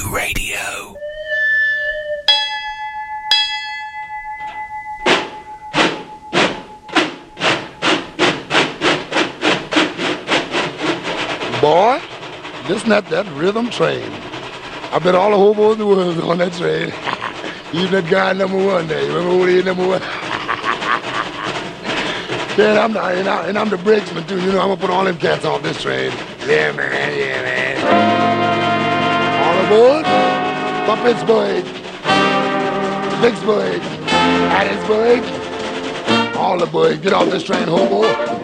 Radio. Boy, listen at that rhythm train. I bet all the hobos in the world is on that train. Even that guy number one there. You remember who he is, number one? Yeah, and I'm the brakesman too. You know, I'm gonna put all them cats off this train. Yeah, man. Yeah, man. All aboard for Pittsburgh, Vicksburg, Hattiesburg. All aboard. Get off this train, hobo.